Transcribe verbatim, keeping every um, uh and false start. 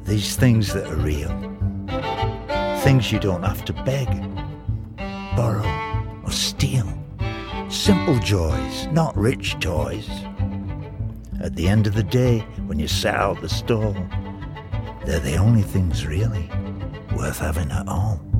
These things that are real. Things you don't have to beg, borrow, or steal. Simple joys, not rich toys. At the end of the day, when you set out the stall, they're the only things really worth having at all.